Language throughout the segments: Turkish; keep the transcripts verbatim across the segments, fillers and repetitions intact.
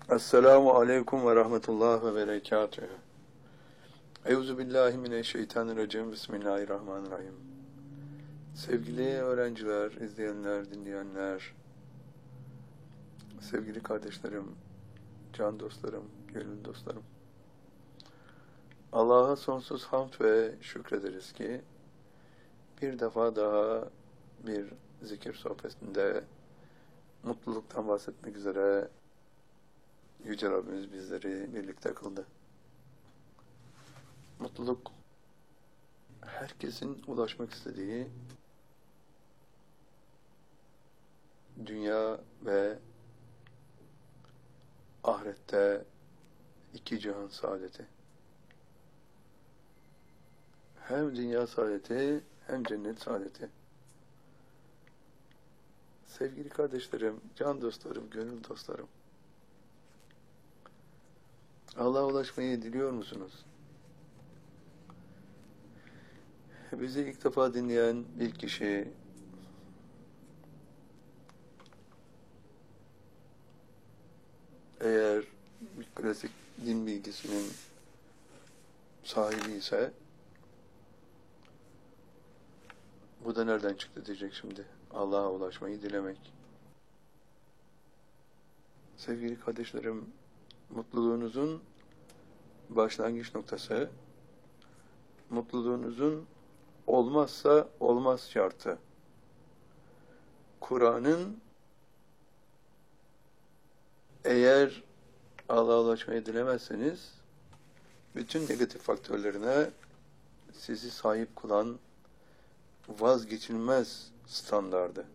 Esselamu aleyküm ve rahmetullah ve berekatühü. Euzu billahi mineşşeytanirracim. Bismillahirrahmanirrahim. Sevgili öğrenciler, izleyenler, dinleyenler, sevgili kardeşlerim, can dostlarım, gönül dostlarım. Allah'a sonsuz hamd ve şükrederiz ki bir defa daha bir zikir sohbetinde mutluluktan bahsetmek üzere Yüce Rabbimiz bizleri birlikte kıldı. Mutluluk, herkesin ulaşmak istediği dünya ve ahirette iki cihan saadeti. Hem dünya saadeti hem cennet saadeti. Sevgili kardeşlerim, can dostlarım, gönül dostlarım. Allah'a ulaşmayı diliyor musunuz? Bizi ilk defa dinleyen bir kişi, eğer bir klasik din bilgisinin sahibi ise, bu da nereden çıktı diyecek şimdi. Allah'a ulaşmayı dilemek. Sevgili kardeşlerim, mutluluğunuzun başlangıç noktası, mutluluğunuzun olmazsa olmaz şartı, Kur'an'ın eğer Allah'a ulaşmayı dilemezseniz, bütün negatif faktörlerine sizi sahip kılan vazgeçilmez standardı.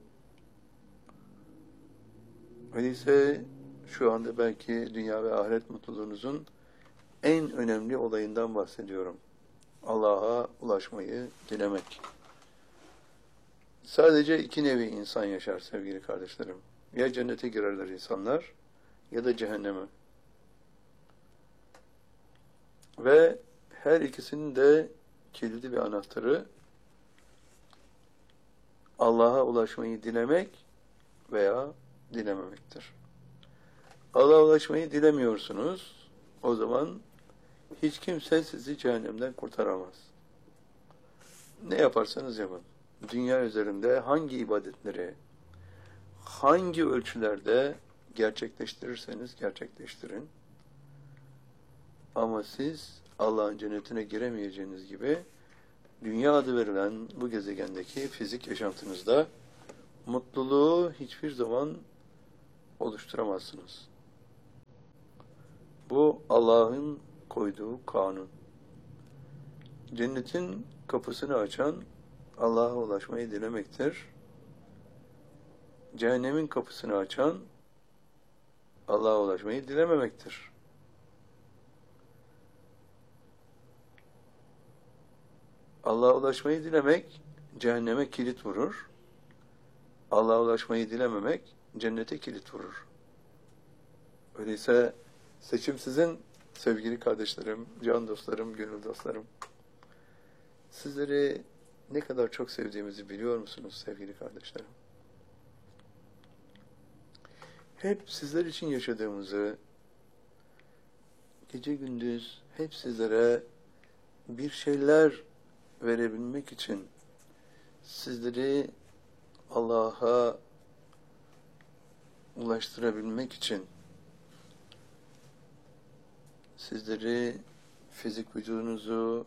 Öyleyse şu anda belki dünya ve ahiret mutluluğunuzun en önemli olayından bahsediyorum. Allah'a ulaşmayı dilemek. Sadece iki nevi insan yaşar sevgili kardeşlerim. Ya cennete girerler insanlar ya da cehenneme. Ve her ikisinin de kilidi bir anahtarı Allah'a ulaşmayı dilemek veya dilememektir. Allah'a ulaşmayı dilemiyorsunuz, o zaman hiç kimse sizi cehennemden kurtaramaz. Ne yaparsanız yapın. Dünya üzerinde hangi ibadetleri, hangi ölçülerde gerçekleştirirseniz gerçekleştirin. Ama siz Allah'ın cennetine giremeyeceğiniz gibi, dünya adı verilen bu gezegendeki fizik yaşantınızda mutluluğu hiçbir zaman oluşturamazsınız. Bu Allah'ın koyduğu kanun. Cennetin kapısını açan Allah'a ulaşmayı dilemektir. Cehennemin kapısını açan Allah'a ulaşmayı dilememektir. Allah'a ulaşmayı dilemek cehenneme kilit vurur. Allah'a ulaşmayı dilememek cennete kilit vurur. Öyleyse seçim sizin sevgili kardeşlerim, can dostlarım, gönül dostlarım. Sizleri ne kadar çok sevdiğimizi biliyor musunuz sevgili kardeşlerim? Hep sizler için yaşadığımızı, gece gündüz hep sizlere bir şeyler verebilmek için, sizleri Allah'a ulaştırabilmek için, sizleri, fizik vücudunuzu,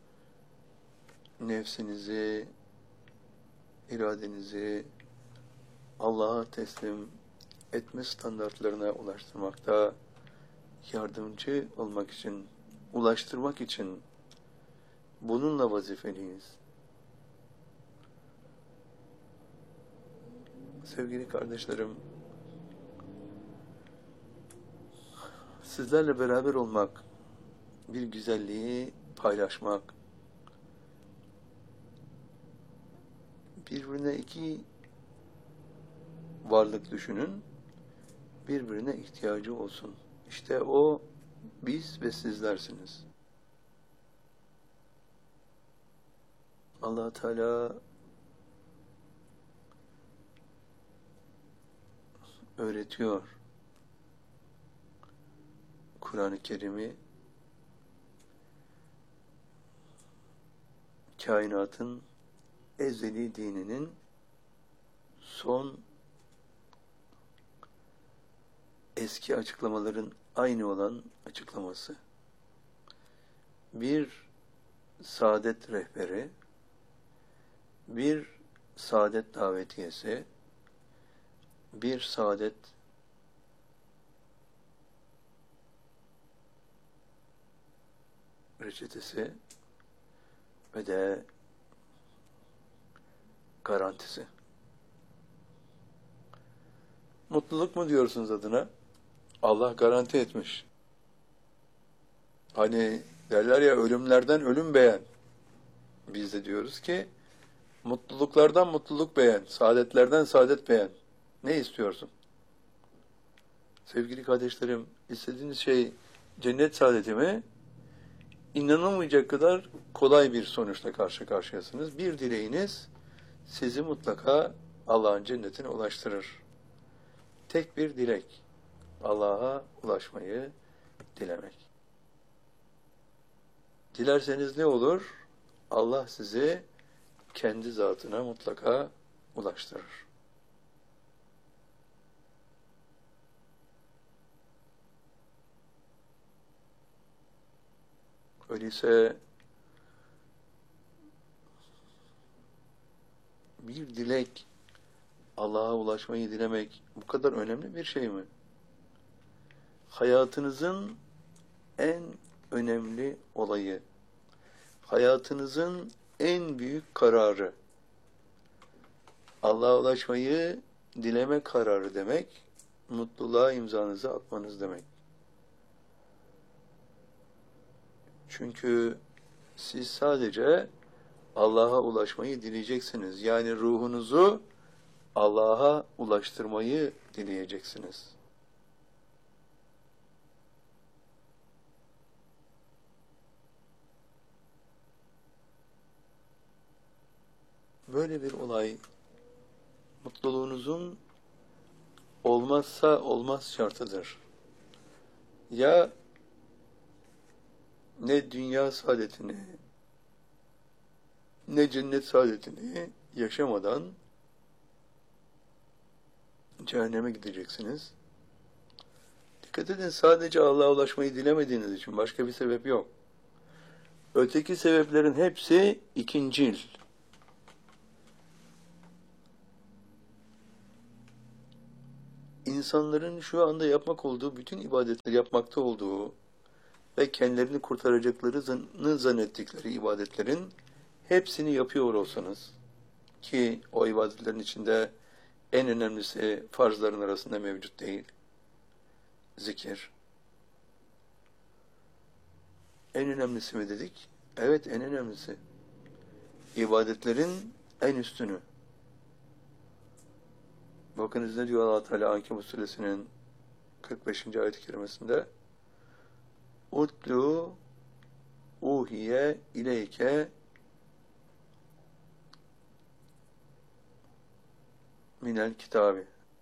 nefsinizi, iradenizi Allah'a teslim etme standartlarına ulaştırmakta yardımcı olmak için, ulaştırmak için bununla vazifeliyiz. Sevgili kardeşlerim, sizlerle beraber olmak, bir güzelliği paylaşmak, birbirine iki varlık düşünün, birbirine ihtiyacı olsun. İşte o biz ve sizlersiniz. Allah Teala öğretiyor. Kur'an-ı Kerim'i kainatın ezeli dininin son eski açıklamaların aynı olan açıklaması. Bir saadet rehberi, bir saadet davetiyesi, bir saadet reçetesi ve de garantisi. Mutluluk mu diyorsunuz adına? Allah garanti etmiş. Hani derler ya, ölümlerden ölüm beğen. Biz de diyoruz ki mutluluklardan mutluluk beğen, saadetlerden saadet beğen. Ne istiyorsun? Sevgili kardeşlerim, istediğiniz şey cennet saadeti mi? İnanılmayacak kadar kolay bir sonuçla karşı karşıyasınız. Bir dileğiniz sizi mutlaka Allah'ın cennetine ulaştırır. Tek bir dilek, Allah'a ulaşmayı dilemek. Dilerseniz ne olur? Allah sizi kendi zatına mutlaka ulaştırır. Öyleyse bir dilek, Allah'a ulaşmayı dilemek bu kadar önemli bir şey mi? Hayatınızın en önemli olayı, hayatınızın en büyük kararı, Allah'a ulaşmayı dileme kararı demek, mutluluğa imzanızı atmanız demek. Çünkü siz sadece Allah'a ulaşmayı dileyeceksiniz. Yani ruhunuzu Allah'a ulaştırmayı dileyeceksiniz. Böyle bir olay mutluluğunuzun olmazsa olmaz şartıdır. Ya ne dünya saadetini, ne cennet saadetini yaşamadan cehenneme gideceksiniz. Dikkat edin, sadece Allah'a ulaşmayı dilemediğiniz için başka bir sebep yok. Öteki sebeplerin hepsi ikincil. İnsanların şu anda yapmak olduğu, bütün ibadetleri yapmakta olduğu ve kendilerini kurtaracaklarını zannettikleri ibadetlerin hepsini yapıyor olsanız, ki o ibadetlerin içinde en önemlisi farzların arasında mevcut değil, zikir. En önemlisi mi dedik? Evet, en önemlisi. İbadetlerin en üstünü. Bakınız ne diyor Allah Teala Ankebut suresinin kırk beşinci ayet-i kerimesinde? Utlu uhiye ileyke minel kitabi.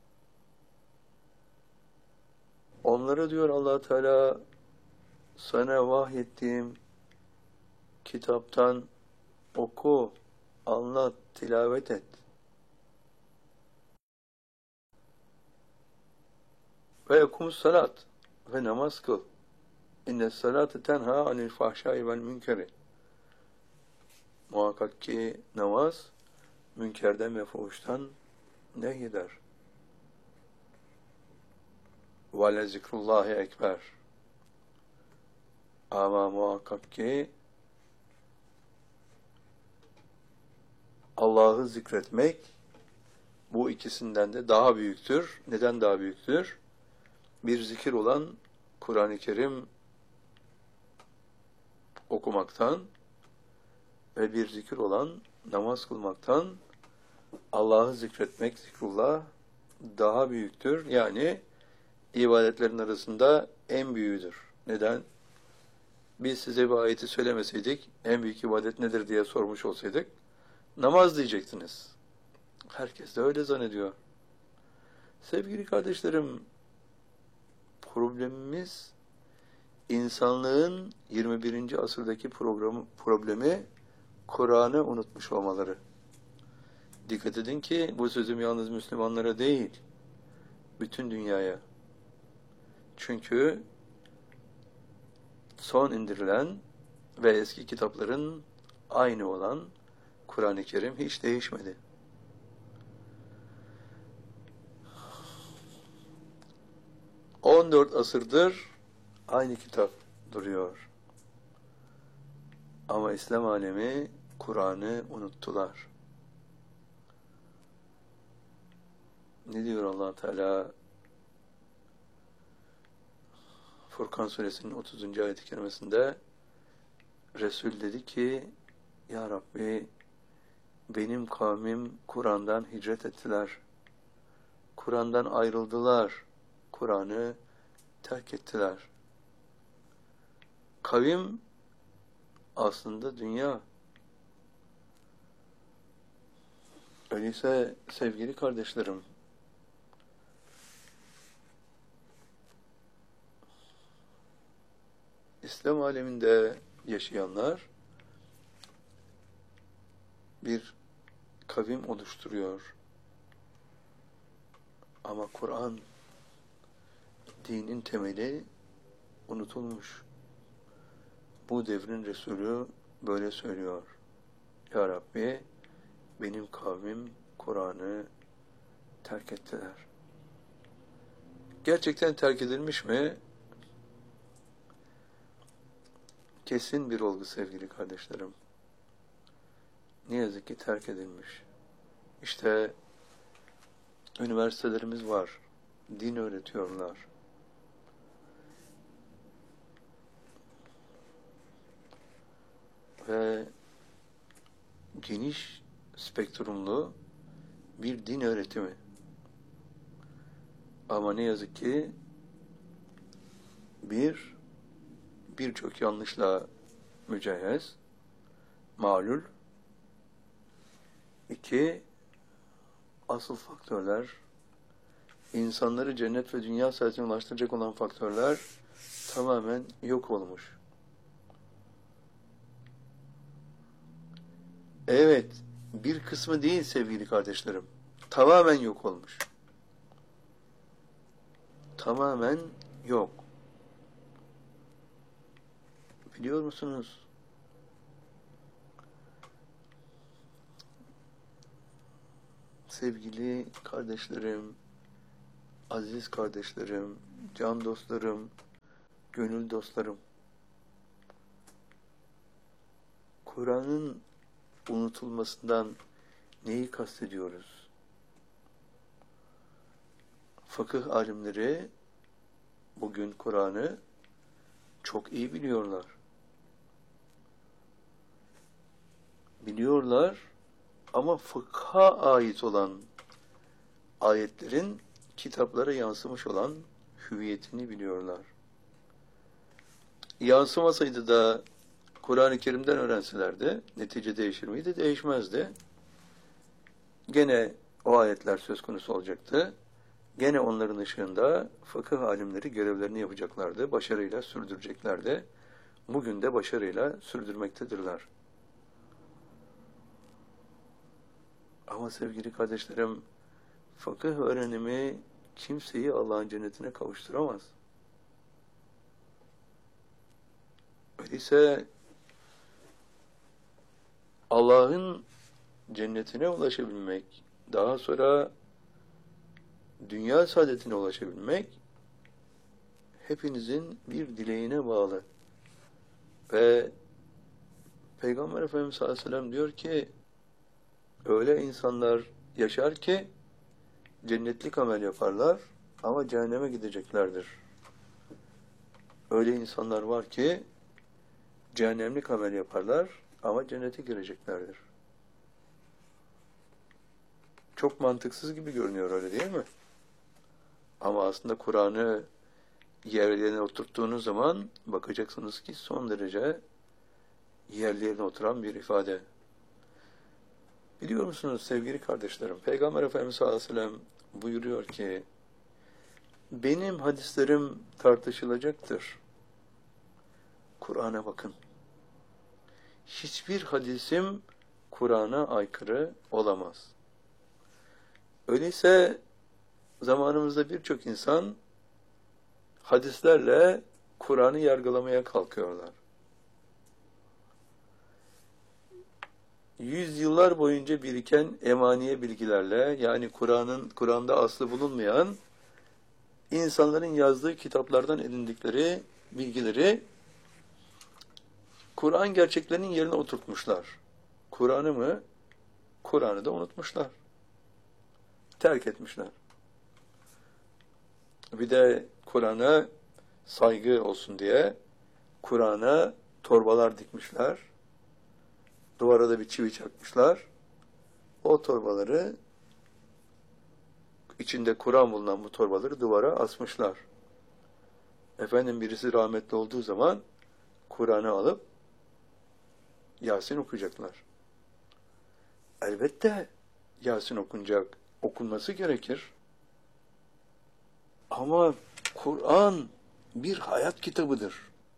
Onlara diyor Allah Teala, sana vahyettiğim kitaptan oku, anlat, tilavet et. Ve ekumus salat, ve namaz kıl. İnne salate tenha anil fahşai vel münkeri. Muhakkak ki namaz münkerden ve fuhuştan nehyeder. Ve le zikrullahi ekber. Ama muhakkak ki Allah'ı zikretmek bu ikisinden de daha büyüktür. Neden daha büyüktür? Bir zikir olan Kur'an-ı Kerim okumaktan ve bir zikir olan namaz kılmaktan Allah'ı zikretmek, zikrullah daha büyüktür. Yani ibadetlerin arasında en büyüğüdür. Neden? Biz size bir ayeti söylemeseydik, en büyük ibadet nedir diye sormuş olsaydık, namaz diyecektiniz. Herkes de öyle zannediyor. Sevgili kardeşlerim, problemimiz insanlığın yirmi birinci asırdaki programı, problemi Kur'an'ı unutmuş olmaları. Dikkat edin ki bu sözüm yalnız Müslümanlara değil, bütün dünyaya. Çünkü son indirilen ve eski kitapların aynı olan Kur'an-ı Kerim hiç değişmedi. on dört asırdır aynı kitap duruyor. Ama İslam alemi Kur'an'ı unuttular. Ne diyor Allah Teala? Furkan suresinin otuzuncu ayet-i kerimesinde Resul dedi ki, Ya Rabbi, benim kavmim Kur'an'dan hicret ettiler. Kur'an'dan ayrıldılar. Kur'an'ı terk ettiler. Kavim aslında dünya. Öyleyse sevgili kardeşlerim, İslam aleminde yaşayanlar bir kavim oluşturuyor. Ama Kur'an, dinin temeli unutulmuş. Bu devrin Resulü böyle söylüyor. Ya Rabbi, benim kavmim Kur'an'ı terk ettiler. Gerçekten terk edilmiş mi? Kesin bir olgu sevgili kardeşlerim. Ne yazık ki terk edilmiş. İşte üniversitelerimiz var. Din öğretiyorlar. Ve geniş spektrumlu bir din öğretimi. Ama ne yazık ki bir birçok yanlışla mücehhez, malul. İki, asıl faktörler, insanları cennet ve dünya saadetine ulaştıracak olan faktörler tamamen yok olmuş. Evet, bir kısmı değil sevgili kardeşlerim. Tamamen yok olmuş. Tamamen yok. Biliyor musunuz? Sevgili kardeşlerim, aziz kardeşlerim, can dostlarım, gönül dostlarım. Kur'an'ın unutulmasından neyi kastediyoruz? Fıkıh alimleri bugün Kur'an'ı çok iyi biliyorlar. Biliyorlar ama fıkha ait olan ayetlerin kitaplara yansımış olan hüviyetini biliyorlar. Yansımasaydı da Kur'an-ı Kerim'den öğrenselerdi, netice değişir miydi? Değişmezdi. Gene o ayetler söz konusu olacaktı. Gene onların ışığında fıkıh alimleri görevlerini yapacaklardı, başarıyla sürdüreceklerdi. Bugün de başarıyla sürdürmektedirler. Ama sevgili kardeşlerim, fıkıh öğrenimi kimseyi Allah'ın cennetine kavuşturamaz. Öyleyse Allah'ın cennetine ulaşabilmek, daha sonra dünya saadetine ulaşabilmek hepinizin bir dileğine bağlı. Ve Peygamber Efendimiz sallallahu aleyhi ve sellem diyor ki, öyle insanlar yaşar ki cennetlik amel yaparlar ama cehenneme gideceklerdir. Öyle insanlar var ki cehennemlik amel yaparlar ama cennete gireceklerdir. Çok mantıksız gibi görünüyor, öyle değil mi? Ama aslında Kur'an'ı yerlerine oturttuğunuz zaman bakacaksınız ki son derece yerlerine oturan bir ifade. Biliyor musunuz sevgili kardeşlerim, Peygamber Efendimiz sallallahu aleyhi ve sellem buyuruyor ki, benim hadislerim tartışılacaktır. Kur'an'a bakın. Hiçbir hadisim Kur'an'a aykırı olamaz. Öyleyse zamanımızda birçok insan hadislerle Kur'an'ı yargılamaya kalkıyorlar. Yüzyıllar boyunca biriken emaniye bilgilerle, yani Kur'an'ın Kur'an'da aslı bulunmayan insanların yazdığı kitaplardan edindikleri bilgileri Kur'an gerçeklerinin yerine oturtmuşlar. Kur'an'ı mı? Kur'an'ı da unutmuşlar. Terk etmişler. Bir de Kur'an'a saygı olsun diye Kur'an'a torbalar dikmişler. Duvara da bir çivi çakmışlar. O torbaları, içinde Kur'an bulunan bu torbaları duvara asmışlar. Efendim birisi rahmetli olduğu zaman Kur'an'ı alıp Yasin okuyacaklar. Elbette Yasin okunacak, okunması gerekir. Ama Kur'an bir hayat kitabıdır.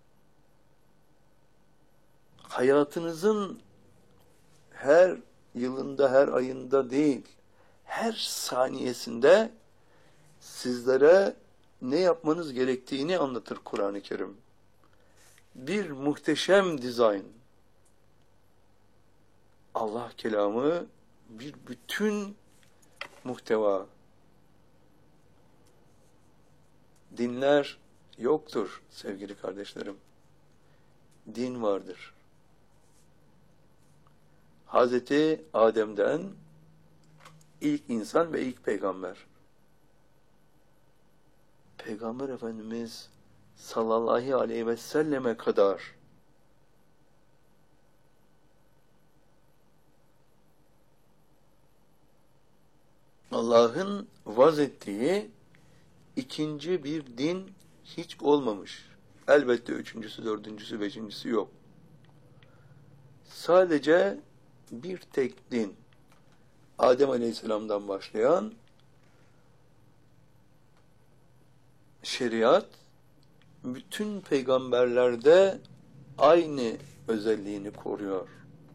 Hayatınızın her yılında, her ayında değil, her saniyesinde sizlere ne yapmanız gerektiğini anlatır Kur'an-ı Kerim. Bir muhteşem dizayn. Allah kelamı bir bütün muhteva. Dinler yoktur sevgili kardeşlerim. Din vardır. Hazreti Adem'den ilk insan ve ilk peygamber. Peygamber Efendimiz sallallahu aleyhi ve selleme kadar Allah'ın vaz ettiği ikinci bir din hiç olmamış. Elbette üçüncüsü, dördüncüsü, beşincisi yok. Sadece bir tek din. Adem Aleyhisselam'dan başlayan şeriat bütün peygamberlerde aynı özelliğini koruyor.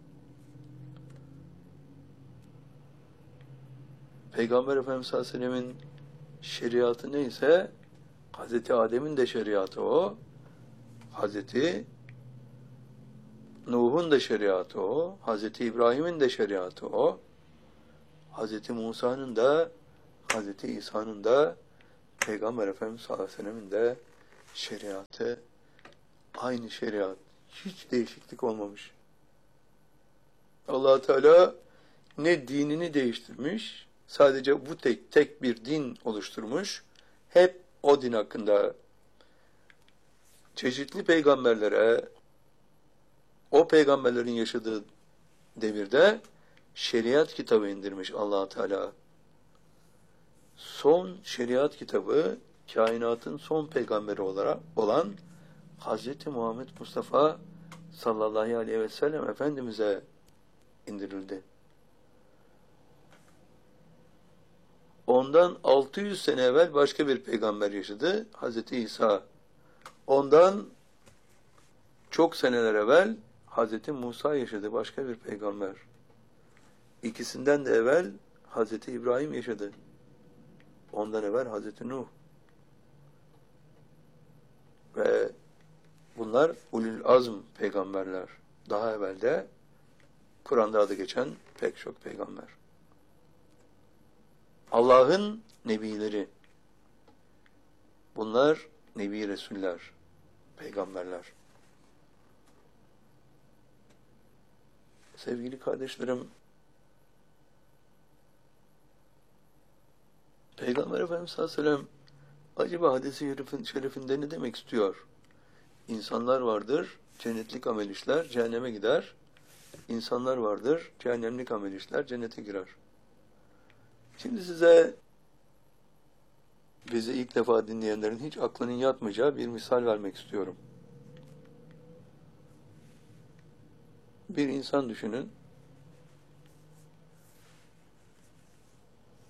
Peygamber Efendimiz sallallahu aleyhi ve sellemin şeriatı neyse Hazreti Adem'in de şeriatı o. Hazreti Nuh'un da şeriatı o. Hazreti İbrahim'in de şeriatı o. Hazreti Musa'nın da, Hazreti İsa'nın da, Peygamber Efendimiz sallallahu aleyhi ve sellemin de şeriatı aynı şeriat. Hiç değişiklik olmamış. Allah Teala ne dinini değiştirmiş, sadece bu tek tek bir din oluşturmuş. Hep o din hakkında çeşitli peygamberlere, o peygamberlerin yaşadığı devirde şeriat kitabı indirmiş Allah Teala. Son şeriat kitabı, kainatın son peygamberi olarak olan Hazreti Muhammed Mustafa sallallahu aleyhi ve sellem Efendimiz'e indirildi. Ondan altı yüz sene evvel başka bir peygamber yaşadı, Hazreti İsa. Ondan çok seneler evvel Hazreti Musa yaşadı, başka bir peygamber. İkisinden de evvel Hazreti İbrahim yaşadı. Ondan evvel Hazreti Nuh. Ve bunlar ulul azm peygamberler. Daha evvel de Kur'an'da adı geçen pek çok peygamber. Allah'ın nebileri. Bunlar nebi resuller, peygamberler. Sevgili kardeşlerim, Peygamber Efendimiz sallallahu aleyhi ve sellem acaba hadis-i şerifin, şerifinde ne demek istiyor? İnsanlar vardır, cennetlik amel işler, cehenneme gider. İnsanlar vardır, cehennemlik amel işler, cennete girer. Şimdi size, bizi ilk defa dinleyenlerin hiç aklının yatmayacağı bir misal vermek istiyorum. Bir insan düşünün,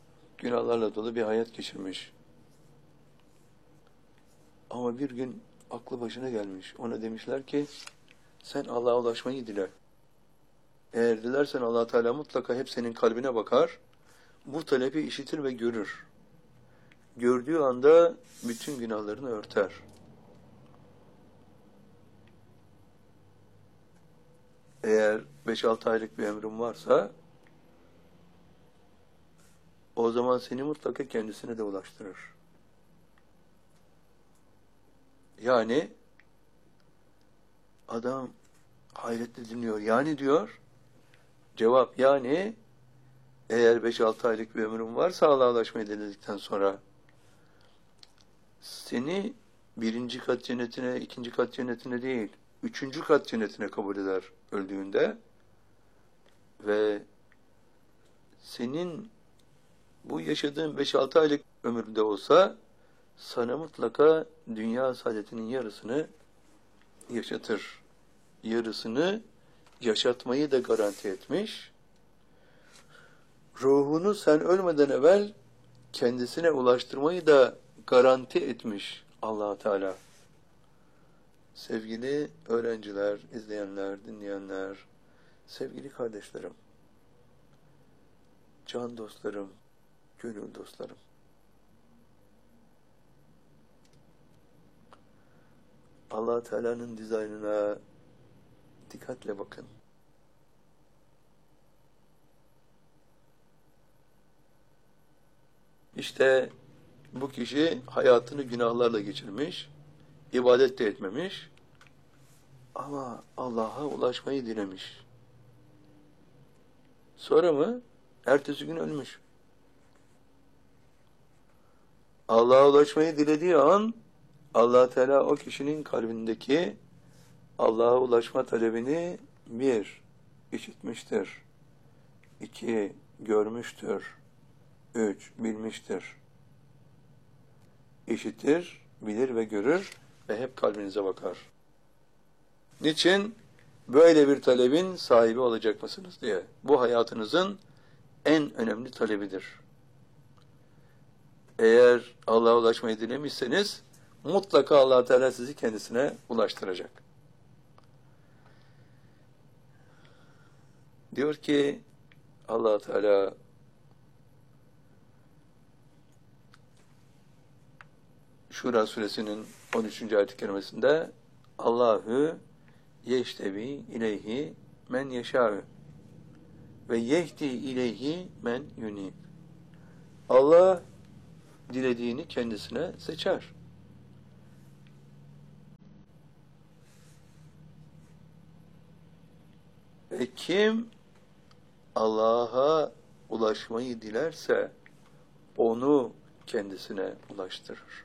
günahlarla dolu bir hayat geçirmiş. Ama bir gün aklı başına gelmiş. Ona demişler ki sen Allah'a ulaşmayı dile. Eğer dilersen Allah Teala mutlaka hep senin kalbine bakar. Bu talebi işitir ve görür. Gördüğü anda bütün günahlarını örter. Eğer beş altı aylık bir ömrün varsa o zaman seni mutlaka kendisine de ulaştırır. Yani adam hayretle dinliyor. Yani diyor, cevap yani eğer beş altı aylık bir ömrün varsa Allah'a ulaşmayı denedikten sonra seni birinci kat cennetine, ikinci kat cennetine değil, üçüncü kat cennetine kabul eder öldüğünde ve senin bu yaşadığın beş altı aylık ömürde olsa sana mutlaka dünya saadetinin yarısını yaşatır. Yarısını yaşatmayı da garanti etmiş. Ruhunu sen ölmeden evvel kendisine ulaştırmayı da garanti etmiş Allah Teala. Sevgili öğrenciler, izleyenler, dinleyenler, sevgili kardeşlerim, can dostlarım, gönül dostlarım. Allah Teala'nın dizaynına dikkatle bakın. İşte bu kişi hayatını günahlarla geçirmiş, ibadet de etmemiş ama Allah'a ulaşmayı dilemiş. Sonra mı? Ertesi gün ölmüş. Allah'a ulaşmayı dilediği an Allah Teala o kişinin kalbindeki Allah'a ulaşma talebini bir, işitmiştir. İki, görmüştür. Üç, bilmiştir. İşitir, bilir ve görür ve hep kalbinize bakar. Niçin? Böyle bir talebin sahibi olacak mısınız diye. Bu hayatınızın en önemli talebidir. Eğer Allah'a ulaşmayı dilemişseniz mutlaka Allah Teala sizi kendisine ulaştıracak. Diyor ki Allah Teala Şura suresinin on üçüncü ayet-i kerimesinde Allahu yeştebi ileyhi men yeşâ'ü ve yehdi ileyhi men yunib. Allah dilediğini kendisine seçer. Ve kim Allah'a ulaşmayı dilerse onu kendisine ulaştırır.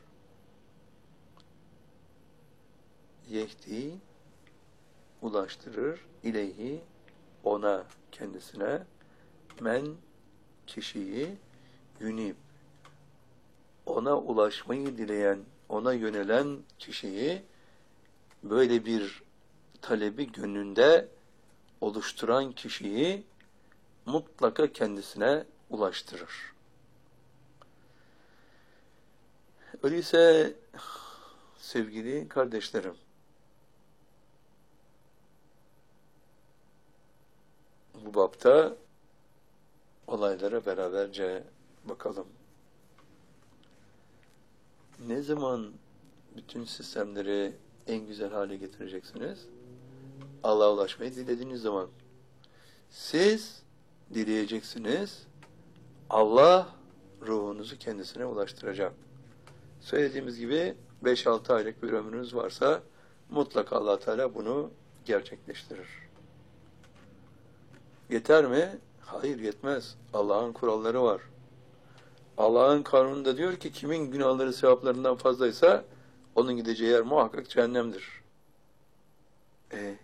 Yehdi ulaştırır, ileyhi ona, kendisine, men kişiyi, yunib ona ulaşmayı dileyen, ona yönelen kişiyi böyle bir talebi gönlünde oluşturan kişiyi mutlaka kendisine ulaştırır. Öyleyse sevgili kardeşlerim, bu bapta olaylara beraberce bakalım. Ne zaman bütün sistemleri en güzel hale getireceksiniz? Allah'a ulaşmayı dilediğiniz zaman. Siz dileyeceksiniz, Allah ruhunuzu kendisine ulaştıracak. Söylediğimiz gibi beş altı aylık bir ömrünüz varsa mutlaka Allah Teala bunu gerçekleştirir. Yeter mi? Hayır, yetmez. Allah'ın kuralları var. Allah'ın kanununda diyor ki kimin günahları sevaplarından fazlaysa onun gideceği yer muhakkak cehennemdir. E,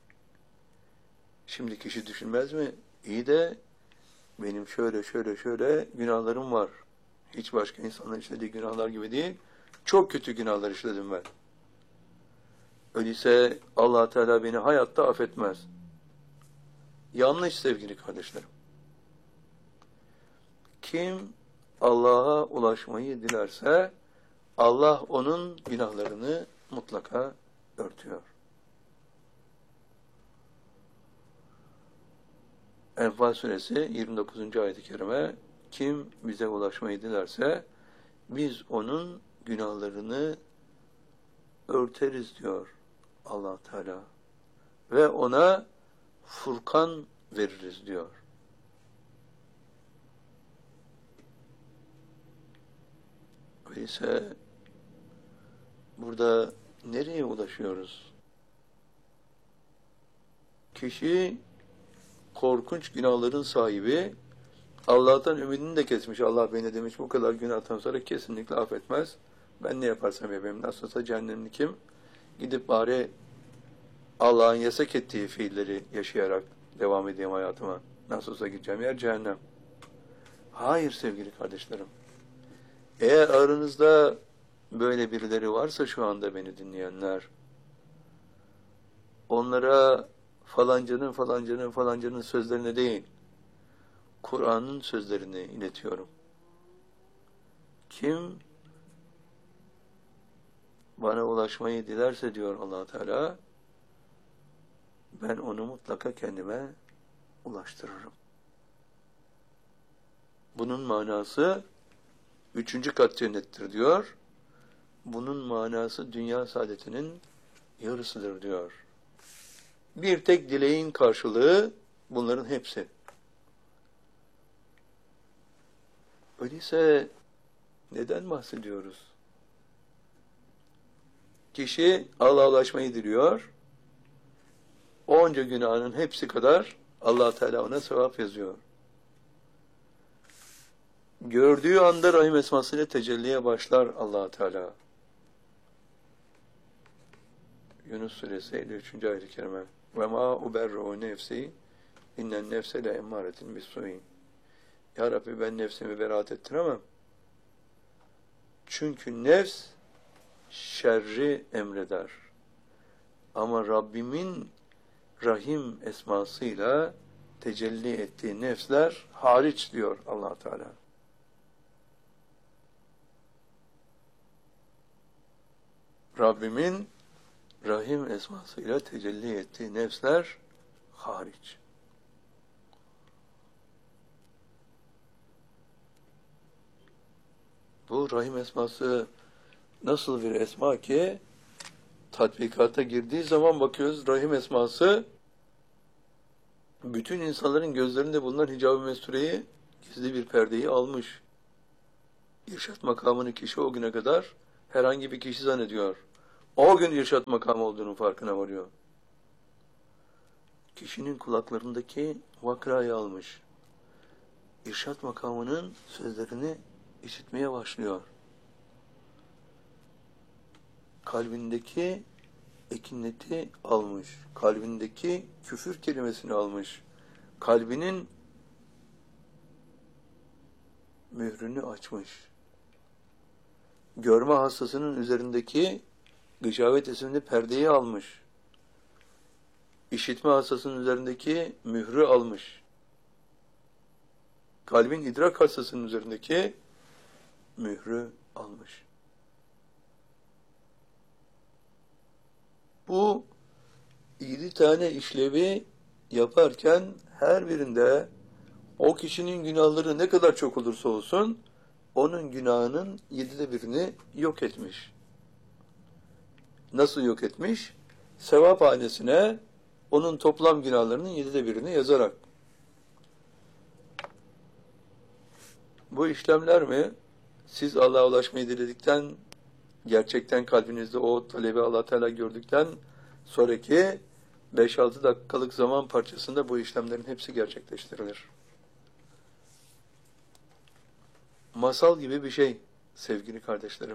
şimdi kişi düşünmez mi? İyi de benim şöyle şöyle şöyle günahlarım var. Hiç başka insanların işlediği günahlar gibi değil. Çok kötü günahlar işledim ben. Öyleyse Allah Teala beni hayatta affetmez. Yanlış sevgili kardeşlerim. Kim Allah'a ulaşmayı dilerse Allah onun günahlarını mutlaka örtüyor. Enfal suresi yirmi dokuzuncu ayet-i kerime, kim bize ulaşmayı dilerse biz onun günahlarını örteriz diyor Allah Teala. Ve ona Furkan veririz diyor. Öyleyse burada nereye ulaşıyoruz? Kişi korkunç günahların sahibi, Allah'tan ümidini de kesmiş. Allah beni demiş bu kadar günahtan sonra kesinlikle affetmez. Ben ne yaparsam yapayım. Nasıl olsa cehennemli kim? Gidip bari Allah'ın yasak ettiği fiilleri yaşayarak devam edeyim hayatıma. Nasıl olsa gideceğim yer cehennem. Hayır sevgili kardeşlerim. Eğer aranızda böyle birileri varsa şu anda beni dinleyenler, onlara falancanın falancanın falancanın sözlerine değil, Kur'an'ın sözlerini iletiyorum. Kim bana ulaşmayı dilerse diyor Allah Teala, ben onu mutlaka kendime ulaştırırım. Bunun manası üçüncü kat cennettir diyor. Bunun manası dünya saadetinin yarısıdır diyor. Bir tek dileğin karşılığı bunların hepsi. Öyleyse neden bahsediyoruz? Kişi Allah'a ulaşmayı diliyor. Onca günahının hepsi kadar Allah Teala ona sevap yazıyor. Gördüğü anda Rahim esmasıyla tecelliye başlar Allah Teala. Yunus suresi elli üçüncü ayet-i kerime. Ve ma uberru nefsi innen nefse le emmâretin bis-sûî. Ya Rabbi ben nefsimi beraat ettiremem. Çünkü nefs şerri emreder. Ama Rabbimin Rahim esmasıyla tecelli ettiği nefsler hariç diyor Allah Teala. Rabbimin Rahim esmasıyla tecelli ettiği nefsler hariç. Bu Rahim esması nasıl bir esma ki tatbikata girdiği zaman bakıyoruz Rahim esması bütün insanların gözlerinde bulunan hicab-ı mestureyi, gizli bir perdeyi almış. İrşad makamını kişi o güne kadar herhangi bir kişi zannediyor. O gün irşad makamı olduğunun farkına varıyor. Kişinin kulaklarındaki vakrayı almış. İrşad makamının sözlerini işitmeye başlıyor. Kalbindeki ekineti almış. Kalbindeki küfür kelimesini almış. Kalbinin mührünü açmış. Görme hastasının üzerindeki gışavet isimli perdeyi almış. İşitme hastasının üzerindeki mührü almış. Kalbin idrak hastasının üzerindeki mührü almış. Bu yedi tane işlevi yaparken her birinde o kişinin günahları ne kadar çok olursa olsun onun günahının yedide birini yok etmiş. Nasıl yok etmiş? Sevap hanesine onun toplam günahlarının yedide birini yazarak. Bu işlemler mi? Siz Allah'a ulaşmayı diledikten, gerçekten kalbinizde o talebi Allah Teala gördükten sonraki beş altı dakikalık zaman parçasında bu işlemlerin hepsi gerçekleştirilir. Masal gibi bir şey sevgili kardeşlerim.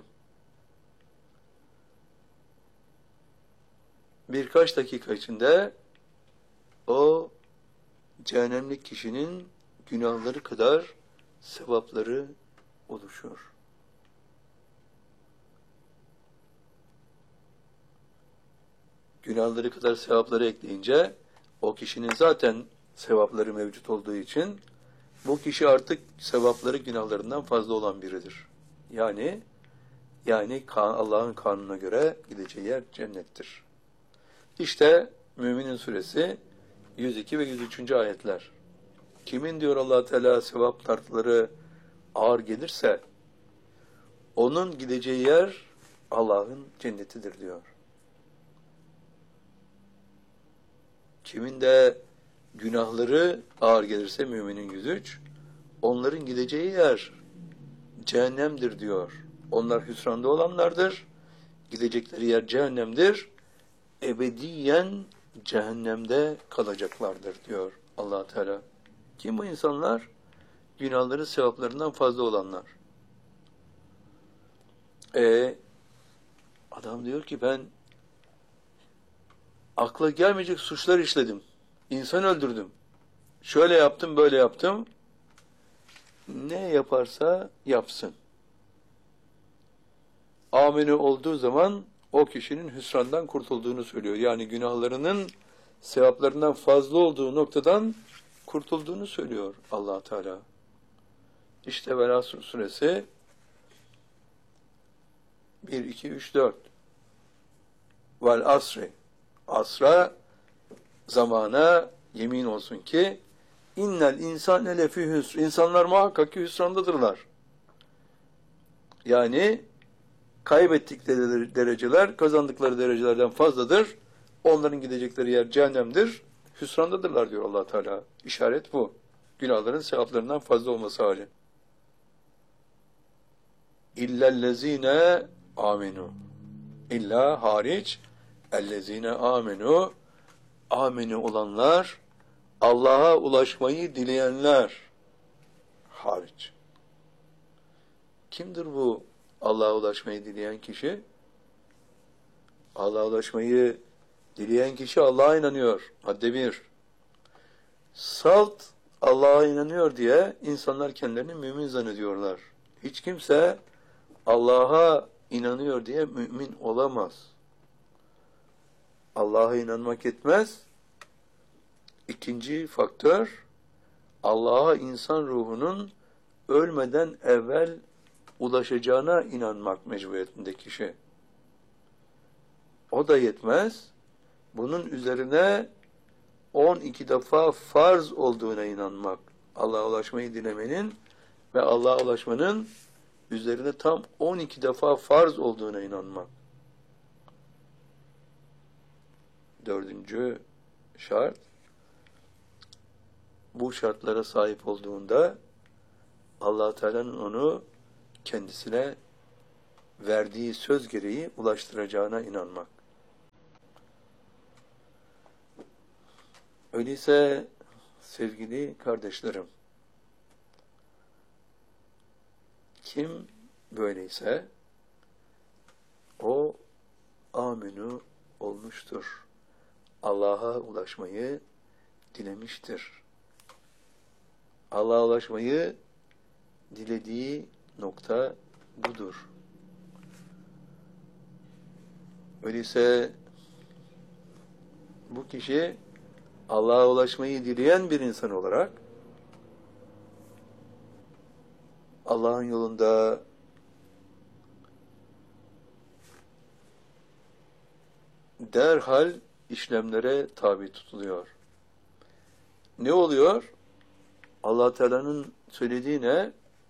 Birkaç dakika içinde o cehennemlik kişinin günahları kadar sevapları oluşuyor. Günahları kadar sevapları ekleyince o kişinin zaten sevapları mevcut olduğu için bu kişi artık sevapları günahlarından fazla olan biridir. Yani Yani Allah'ın kanununa göre gideceği yer cennettir. İşte Müminin Suresi yüz iki ve yüz üçüncü ayetler. Kimin diyor Allah Teala sevap tartıları ağır gelirse onun gideceği yer Allah'ın cennetidir diyor. Kimin de günahları ağır gelirse Müminin yüz üç, onların gideceği yer cehennemdir diyor. Onlar hüsranda olanlardır. Gidecekleri yer cehennemdir. Ebediyen cehennemde kalacaklardır diyor Allah Teala. Kim bu insanlar? Günahları sevaplarından fazla olanlar. E adam diyor ki ben akla gelmeyecek suçlar işledim. İnsan öldürdüm. Şöyle yaptım, böyle yaptım. Ne yaparsa yapsın. Amini olduğu zaman o kişinin hüsrandan kurtulduğunu söylüyor. Yani günahlarının sevaplarından fazla olduğu noktadan kurtulduğunu söylüyor Allah Teala. İşte Vela suresi bir, iki, üç, dört. Vel asri. Asra, zamana yemin olsun ki innel insane lefî hüsr. İnsanlar muhakkak ki hüsrandadırlar. Yani kaybettikleri dereceler kazandıkları derecelerden fazladır. Onların gidecekleri yer cehennemdir. Hüsrandadırlar diyor Allah Teala. İşaret bu. Günahların sevaplarından fazla olması hali. İllellezine amenu. İlla hariç ellezine amenu. Amenu olanlar, Allah'a ulaşmayı dileyenler hariç. Kimdir bu Allah'a ulaşmayı dileyen kişi? Allah'a ulaşmayı dileyen kişi Allah'a inanıyor. Madde bir. Salt Allah'a inanıyor diye insanlar kendilerini mümin zannediyorlar. Hiç kimse Allah'a inanıyor diye mümin olamaz. Allah'a inanmak yetmez. İkinci faktör, Allah'a insan ruhunun ölmeden evvel ulaşacağına inanmak mecburiyetinde kişi. O da yetmez. Bunun üzerine on iki defa farz olduğuna inanmak. Allah'a ulaşmayı dilemenin ve Allah'a ulaşmanın üzerine tam on iki defa farz olduğuna inanmak. Dördüncü şart, bu şartlara sahip olduğunda Allah Teala'nın onu kendisine verdiği söz gereği ulaştıracağına inanmak. Öyleyse sevgili kardeşlerim, kim böyleyse o aminu olmuştur. Allah'a ulaşmayı dilemiştir. Allah'a ulaşmayı dilediği nokta budur. Öyleyse bu kişi Allah'a ulaşmayı dileyen bir insan olarak Allah'ın yolunda derhal işlemlere tabi tutuluyor. Ne oluyor? Allah Teala'nın söylediği ne?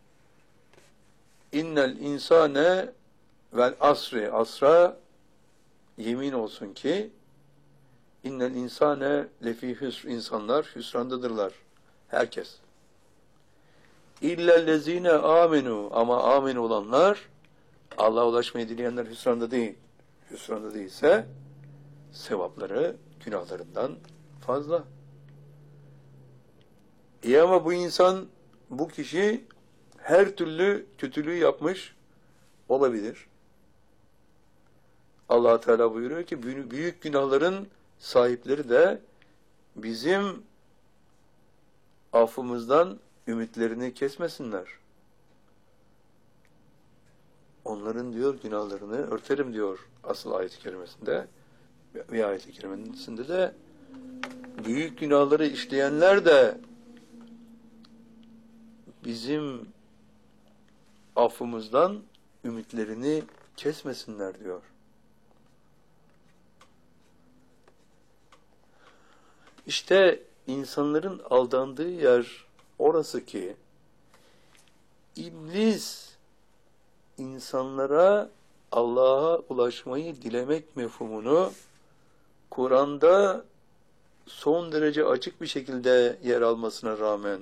İnnel insane vel asri. Asra yemin olsun ki innel insane lefî hüsr. İnsanlar hüsrandadırlar. Herkes. İllellezine amenu. Ama amin olanlar, Allah'a ulaşmayı dileyenler hüsranda değil. Hüsranda değilse sevapları günahlarından fazla. İyi ama bu insan, bu kişi her türlü kötülüğü yapmış olabilir. Allah Teala buyuruyor ki büyük günahların sahipleri de bizim affımızdan ümitlerini kesmesinler. Onların diyor günahlarını örterim diyor asıl ayet-i kerimesinde. Bir ayet-i kerimesinde de büyük günahları işleyenler de bizim affımızdan ümitlerini kesmesinler diyor. İşte insanların aldandığı yer orası ki İblis insanlara Allah'a ulaşmayı dilemek mefhumunu Kur'an'da son derece açık bir şekilde yer almasına rağmen,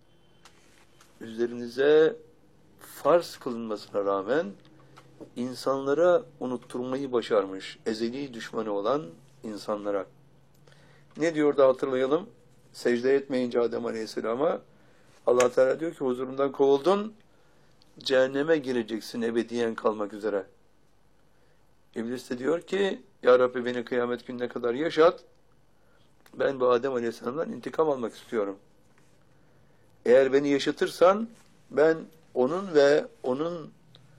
üzerinize farz kılınmasına rağmen insanlara unutturmayı başarmış, ezeli düşmanı olan insanlara. Ne diyor da hatırlayalım? Secde etmeyince Adem Aleyhisselam'a Allah Teala diyor ki huzurumdan kovuldun, cehenneme gireceksin ebediyen kalmak üzere. İblis de diyor ki ya Rabbi beni kıyamet gününe kadar yaşat, ben bu Adem Aleyhisselam'dan intikam almak istiyorum. Eğer beni yaşatırsan ben onun ve onun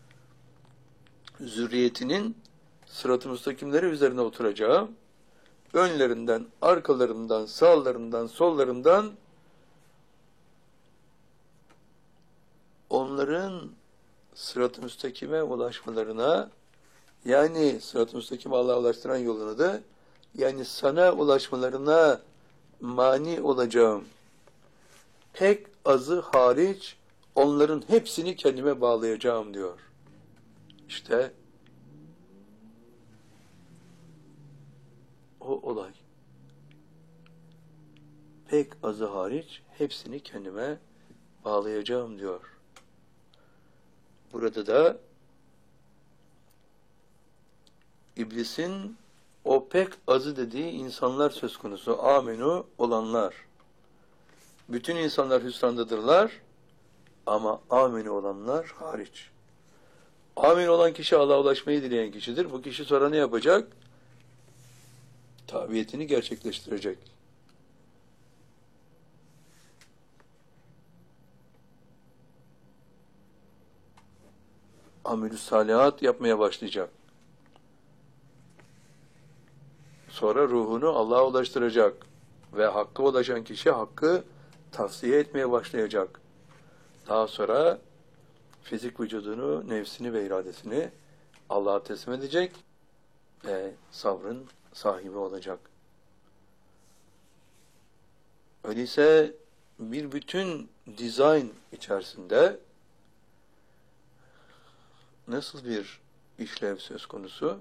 zürriyetinin sırat-ı müstakimleri üzerine oturacağım. Önlerinden, arkalarından, sağlarından, sollarından onların sırat-ı müstakime ulaşmalarına, yani sırat-ı müstakime Allah'a ulaştıran yolunu da, yani sana ulaşmalarına mani olacağım. Pek azı hariç onların hepsini kendime bağlayacağım diyor. İşte o olay. Pek azı hariç hepsini kendime bağlayacağım diyor. Burada da İblisin o pek azı dediği insanlar söz konusu. Amenu olanlar. Bütün insanlar hüsrandadırlar ama amenu olanlar hariç. Amin olan kişi Allah'a ulaşmayı dileyen kişidir. Bu kişi sonra ne yapacak? Tabiyetini gerçekleştirecek. Amelü salihat yapmaya başlayacak. Sonra ruhunu Allah'a ulaştıracak. Ve hakka ulaşan kişi hakkı tavsiye etmeye başlayacak. Daha sonra fizik vücudunu, nefsini ve iradesini Allah'a teslim edecek ve sabrın sahibi olacak. Öyleyse bir bütün dizayn içerisinde nasıl bir işlev söz konusu?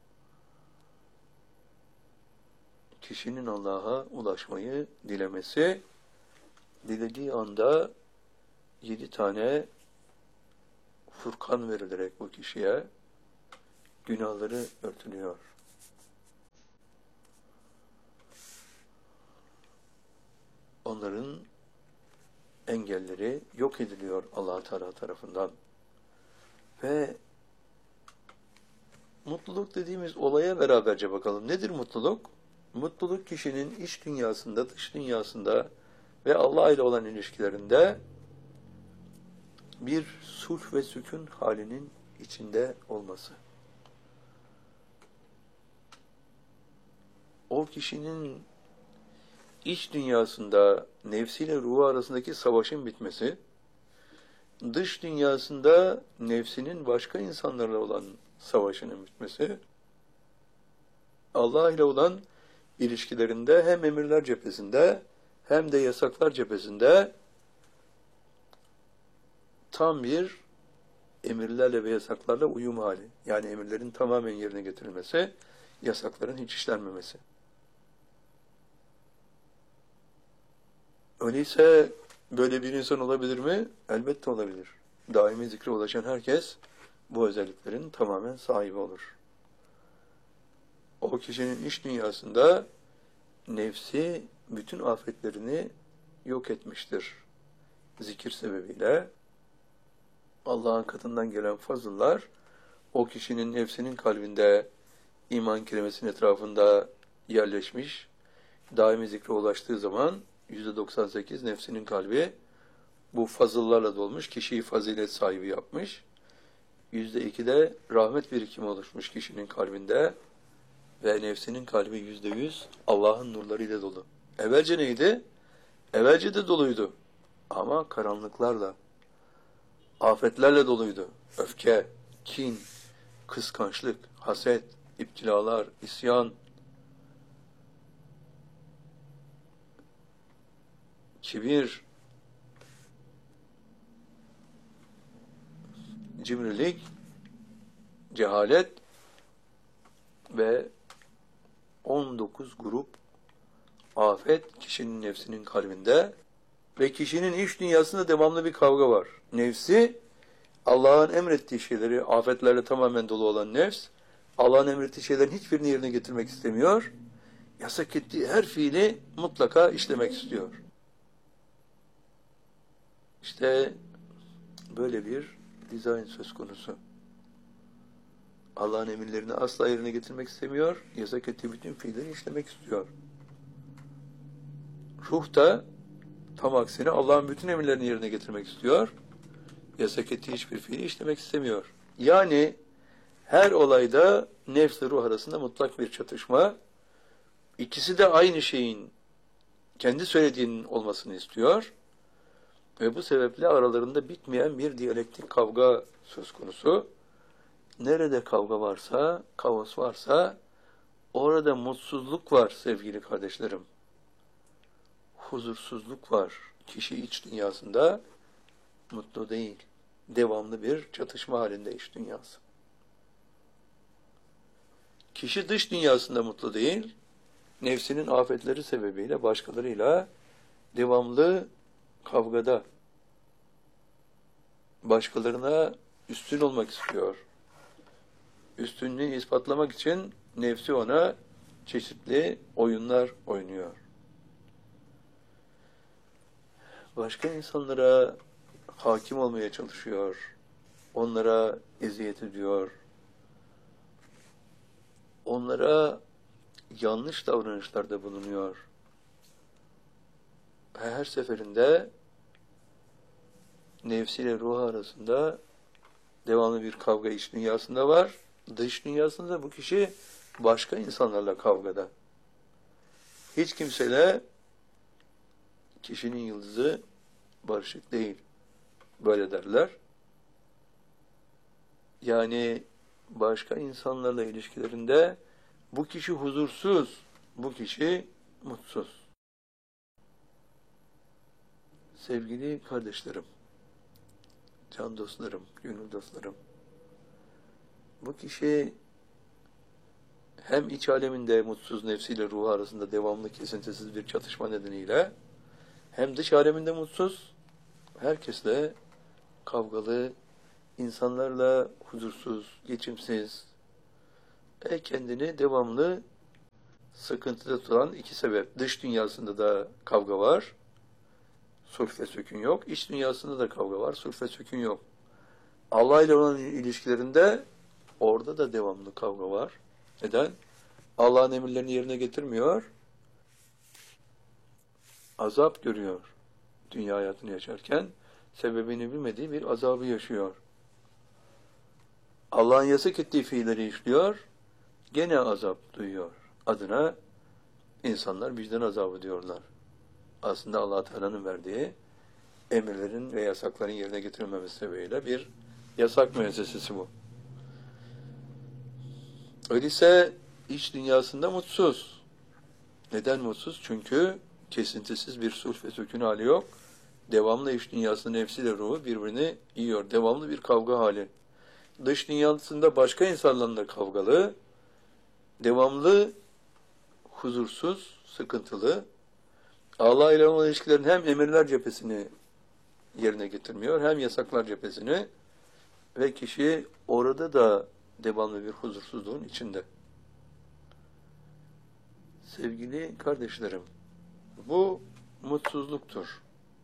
Kişinin Allah'a ulaşmayı dilemesi, dilediği anda yedi tane Furkan verilerek bu kişiye günahları örtülüyor. Onların engelleri yok ediliyor Allah Teala tarafından. Ve mutluluk dediğimiz olaya beraberce bakalım. Nedir mutluluk? Mutluluk kişinin iç dünyasında, dış dünyasında ve Allah ile olan ilişkilerinde bir sulh ve sükun halinin içinde olması. O kişinin iç dünyasında nefsiyle ruhu arasındaki savaşın bitmesi, dış dünyasında nefsinin başka insanlarla olan savaşının bitmesi, Allah ile olan ilişkilerinde hem emirler cephesinde hem de yasaklar cephesinde tam bir emirlerle ve yasaklarla uyum hali. Yani emirlerin tamamen yerine getirilmesi, yasakların hiç işlenmemesi. Öyleyse böyle bir insan olabilir mi? Elbette olabilir. Daimi zikre ulaşan herkes bu özelliklerin tamamen sahibi olur. O kişinin iç dünyasında nefsi bütün afetlerini yok etmiştir. Zikir sebebiyle Allah'ın katından gelen fazıllar o kişinin nefsinin kalbinde iman kelimesinin etrafında yerleşmiş. Daimi zikre ulaştığı zaman yüzde doksan sekiz nefsinin kalbi bu fazıllarla dolmuş, kişiyi fazilet sahibi yapmış. yüzde iki de rahmet birikimi oluşmuş kişinin kalbinde ve nefsinin kalbi yüzde yüz Allah'ın nurlarıyla dolu. Evvelce neydi? Evvelce de doluydu. Ama karanlıklarla, afetlerle doluydu. Öfke, kin, kıskançlık, haset, iptilalar, isyan, kibir, cimrilik, cehalet ve on dokuz grup afet kişinin nefsinin kalbinde ve kişinin iç dünyasında devamlı bir kavga var. Nefsi, Allah'ın emrettiği şeyleri, afetlerle tamamen dolu olan nefs, Allah'ın emrettiği şeylerin hiçbirini yerine getirmek istemiyor. Yasak ettiği her fiili mutlaka işlemek istiyor. İşte böyle bir dizayn söz konusu. Allah'ın emirlerini asla yerine getirmek istemiyor, yasak ettiği bütün fiilleri işlemek istiyor. Ruh da tam aksine Allah'ın bütün emirlerini yerine getirmek istiyor, yasak ettiği hiçbir fiili işlemek istemiyor. Yani her olayda nefs ile ruh arasında mutlak bir çatışma, ikisi de aynı şeyin kendi söylediğinin olmasını istiyor ve bu sebeple aralarında bitmeyen bir diyalektik kavga söz konusu. Nerede kavga varsa, kaos varsa, orada mutsuzluk var sevgili kardeşlerim. Huzursuzluk var. Kişi iç dünyasında mutlu değil. Devamlı bir çatışma halinde iç dünyası. Kişi dış dünyasında mutlu değil, nefsinin afetleri sebebiyle başkalarıyla devamlı kavgada. Başkalarına üstün olmak istiyor. Üstünlüğünü ispatlamak için nefsi ona çeşitli oyunlar oynuyor. Başka insanlara hakim olmaya çalışıyor. Onlara eziyet ediyor. Onlara yanlış davranışlarda bulunuyor. Her seferinde nefsiyle ruh arasında devamlı bir kavga iç dünyasında var. Dış dünyasında bu kişi başka insanlarla kavgada. Hiç kimseyle kişinin yıldızı barışık değil. Böyle derler. Yani başka insanlarla ilişkilerinde bu kişi huzursuz, bu kişi mutsuz. Sevgili kardeşlerim, can dostlarım, gönül dostlarım, bu kişi hem iç aleminde mutsuz nefsiyle ruhu arasında devamlı kesintisiz bir çatışma nedeniyle hem dış aleminde mutsuz, herkesle kavgalı, insanlarla huzursuz, geçimsiz ve kendini devamlı sıkıntıda tutan iki sebep. Dış dünyasında da kavga var, sulh ve sükun yok. İç dünyasında da kavga var, sulh ve sükun yok. Allah ile olan ilişkilerinde orada da devamlı kavga var. Neden? Allah'ın emirlerini yerine getirmiyor, azap görüyor. Dünya hayatını yaşarken sebebini bilmediği bir azabı yaşıyor. Allah'ın yasak ettiği fiilleri işliyor, gene azap duyuyor. Adına insanlar vicdan azabı diyorlar. Aslında Allah Teala'nın verdiği emirlerin ve yasakların yerine getirilmemesi sebebiyle bir yasak müessesesi bu. Öyleyse iç dünyasında mutsuz. Neden mutsuz? Çünkü kesintisiz bir sulh ve sükun hali yok. Devamlı iç dünyasında nefsiyle ruhu birbirini yiyor. Devamlı bir kavga hali. Dış dünyasında başka insanlarla kavgalı, devamlı huzursuz, sıkıntılı. Allah ile olan ilişkilerin hem emirler cephesini yerine getirmiyor, hem yasaklar cephesini ve kişi orada da devamlı bir huzursuzluğun içinde. Sevgili kardeşlerim, bu mutsuzluktur.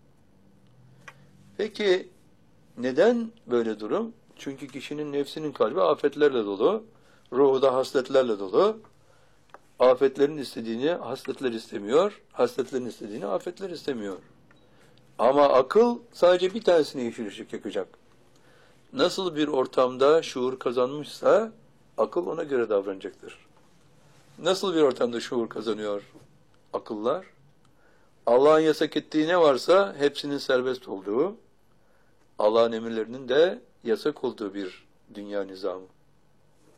Peki neden böyle durum? Çünkü kişinin nefsinin kalbi afetlerle dolu, ruhu da hasletlerle dolu. Afetlerin istediğini hasletler istemiyor, hasletlerin istediğini afetler istemiyor. Ama akıl sadece bir tanesine yeşil ışık yakacak. Nasıl bir ortamda şuur kazanmışsa akıl ona göre davranacaktır. Nasıl bir ortamda şuur kazanıyor akıllar? Allah'ın yasak ettiği ne varsa hepsinin serbest olduğu, Allah'ın emirlerinin de yasak olduğu bir dünya nizamı.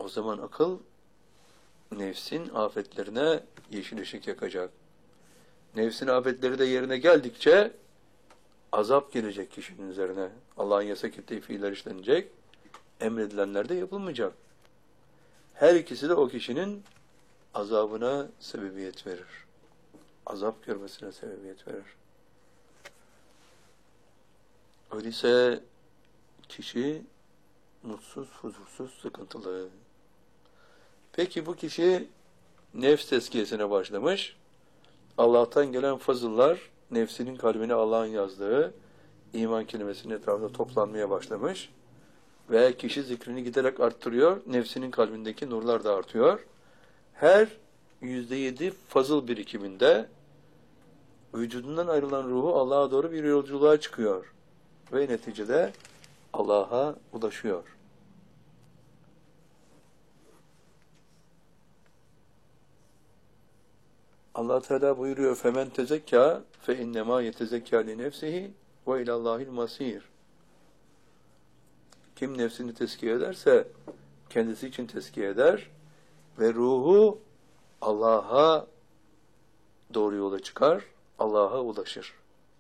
O zaman akıl nefsin afetlerine yeşil ışık yakacak. Nefsin afetleri de yerine geldikçe azap gelecek kişinin üzerine. Allah'ın yasak ettiği fiiller işlenecek, emredilenler de yapılmayacak. Her ikisi de o kişinin azabına sebebiyet verir. Azap görmesine sebebiyet verir. Öyleyse kişi mutsuz, huzursuz, sıkıntılı. Peki bu kişi nefs tezkiyesine başlamış. Allah'tan gelen fazıllar, nefsinin kalbine Allah'ın yazdığı iman kelimesinin etrafında toplanmaya başlamış. Ve kişi zikrini giderek arttırıyor. Nefsinin kalbindeki nurlar da artıyor. Her yüzde yedi fazıl birikiminde vücudundan ayrılan ruhu Allah'a doğru bir yolculuğa çıkıyor. Ve neticede Allah'a ulaşıyor. Allah Teala buyuruyor: "Femen tezekka fe innema yetezekka li nefsihi ve ilallahil masir." Kim nefsini tezkiye ederse kendisi için tezkiye eder ve ruhu Allah'a doğru yola çıkar, Allah'a ulaşır.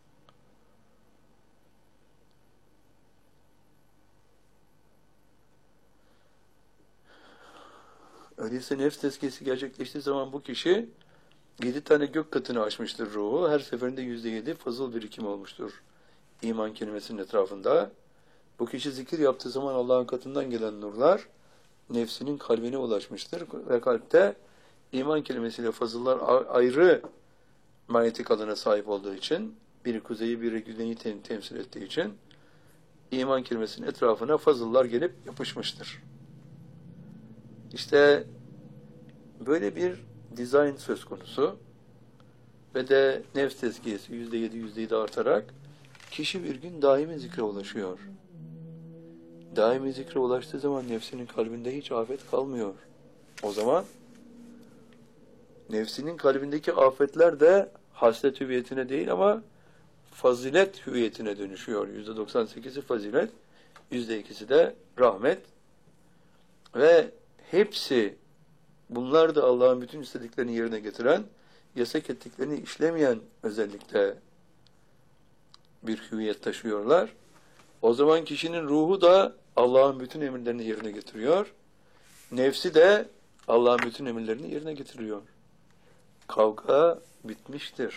Öyleyse nefs tezkiyesi gerçekleştiği zaman bu kişi yedi tane gök katını aşmıştır ruhu. Her seferinde yüzde yedi fazıl birikim olmuştur iman kelimesinin etrafında. Bu kişi zikir yaptığı zaman Allah'ın katından gelen nurlar nefsinin kalbine ulaşmıştır. Ve kalpte iman kelimesiyle fazıllar ayrı manyetik alana sahip olduğu için, biri kuzeyi biri güneyi tem temsil ettiği için iman kelimesinin etrafına fazıllar gelip yapışmıştır. İşte böyle bir dizayn söz konusu ve de nefs tezkiyesi yüzde yedi yüzde yedi artarak kişi bir gün daimi zikre ulaşıyor. Daimi zikre ulaştığı zaman nefsinin kalbinde hiç afet kalmıyor. O zaman nefsinin kalbindeki afetler de haslet hüviyetine değil ama fazilet hüviyetine dönüşüyor. yüzde doksan sekizi fazilet, yüzde ikisi de rahmet ve hepsi, bunlar da Allah'ın bütün istediklerini yerine getiren, yasak ettiklerini işlemeyen özellikle bir hüviyet taşıyorlar. O zaman kişinin ruhu da Allah'ın bütün emirlerini yerine getiriyor. Nefsi de Allah'ın bütün emirlerini yerine getiriyor. Kavga bitmiştir.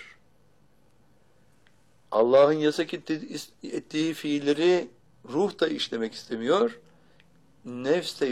Allah'ın yasak ettiği, ettiği fiilleri ruh da işlemek istemiyor. Nefs de